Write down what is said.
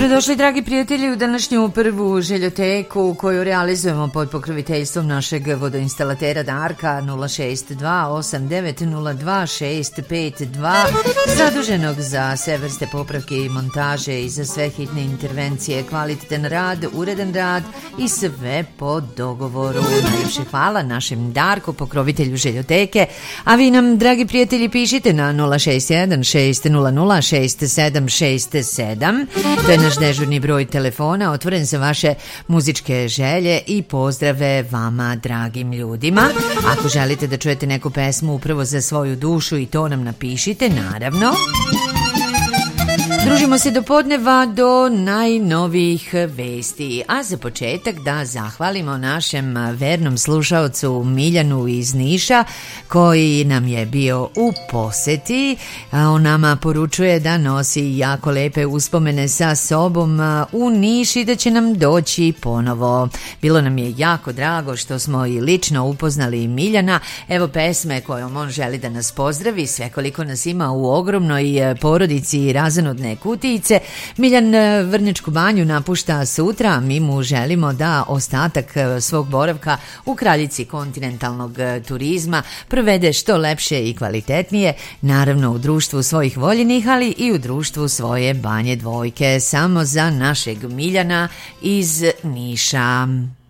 Dobrodošli, dragi prijatelji, u današnju prvu željoteku koju realizujemo pod pokroviteljstvom našeg vodoinstalatera Darka 062-8902-652, zaduženog za sve vrste popravke i montaže i za sve hitne intervencije, kvalitetan rad, uredan rad i sve po dogovoru. Najljepše hvala našem Darku, pokrovitelju željoteke, a vi nam, dragi prijatelji, pišite na 061-600-6767. To je naš dežurni broj telefona, otvoren za vaše muzičke želje i pozdrave vama, dragim ljudima. Ako želite da čujete neku pesmu upravo za svoju dušu, i to nam napišite, naravno. Družimo se do podneva, do najnovijih vesti, a za početak da zahvalimo našem vernom slušaocu Miljanu iz Niša, koji nam je bio u poseti. On nama poručuje da nosi jako lepe uspomene sa sobom u Niš i da će nam doći ponovo. Bilo nam je jako drago što smo i lično upoznali Miljana. Evo pesme kojom on želi da nas pozdravi, sve koliko nas ima u ogromnoj porodici razonodne kutijice. Miljan Vrnjačku banju napušta sutra, mi mu želimo da ostatak svog boravka u kraljici kontinentalnog turizma provede što lepše i kvalitetnije, naravno u društvu svojih voljenih, ali i u društvu svoje banje dvojke, samo za našeg Miljana iz Niša.